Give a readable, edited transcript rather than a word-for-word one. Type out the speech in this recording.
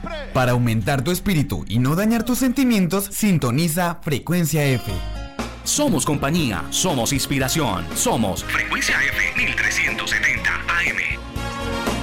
Para aumentar tu espíritu y no dañar tus sentimientos, sintoniza Frecuencia F. Somos compañía, somos inspiración, somos Frecuencia F 1370 AM.